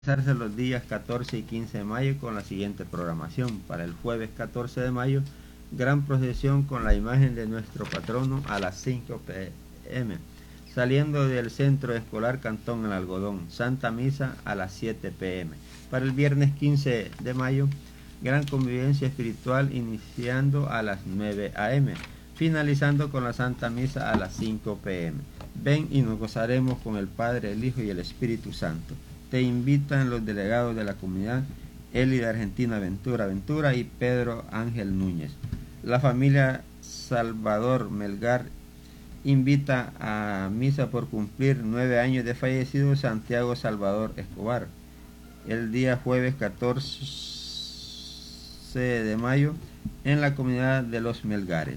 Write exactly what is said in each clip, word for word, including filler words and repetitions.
Realizarse los días catorce y quince de mayo con la siguiente programación. Para el jueves catorce de mayo, gran procesión con la imagen de nuestro patrono a las cinco pe eme, saliendo del centro escolar Cantón El Algodón. Santa Misa a las siete pe eme. Para el viernes quince de mayo, gran convivencia espiritual iniciando a las nueve a eme, finalizando con la Santa Misa a las cinco pe eme. Ven y nos gozaremos con el Padre, el Hijo y el Espíritu Santo. Te invitan los delegados de la comunidad, Eli de Argentina Ventura Ventura y Pedro Ángel Núñez. La familia Salvador Melgar invita a misa por cumplir nueve años de fallecido Santiago Salvador Escobar, el día jueves catorce de mayo en la comunidad de los Melgares.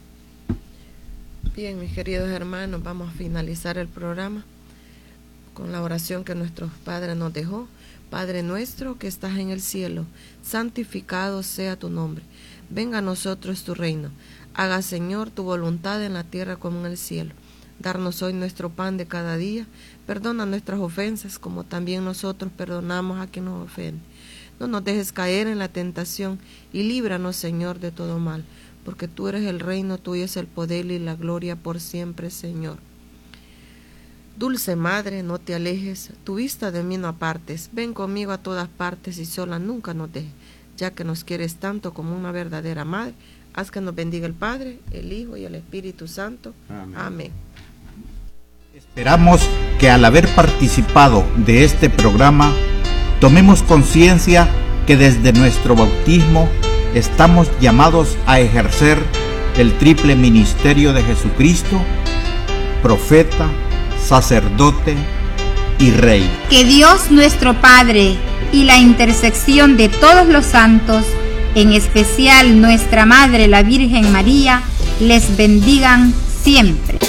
Bien, mis queridos hermanos, vamos a finalizar el programa con la oración que nuestro Padre nos dejó. Padre nuestro que estás en el cielo, santificado sea tu nombre. Venga a nosotros tu reino. Haga, Señor, tu voluntad en la tierra como en el cielo. Darnos hoy nuestro pan de cada día. Perdona nuestras ofensas, como también nosotros perdonamos a quien nos ofende. No nos dejes caer en la tentación, y líbranos, Señor, de todo mal. Porque tú eres el reino, tuyo es el poder y la gloria por siempre, Señor. Dulce Madre, no te alejes, tu vista de mí no apartes, ven conmigo a todas partes y sola nunca nos dejes, ya que nos quieres tanto como una verdadera Madre. Haz que nos bendiga el Padre, el Hijo y el Espíritu Santo. Amén. Amén. Esperamos que al haber participado de este programa, tomemos conciencia que desde nuestro bautismo estamos llamados a ejercer el triple ministerio de Jesucristo, profeta, sacerdote y rey. Que Dios nuestro Padre y la intersección de todos los santos, en especial nuestra Madre la Virgen María, les bendigan siempre.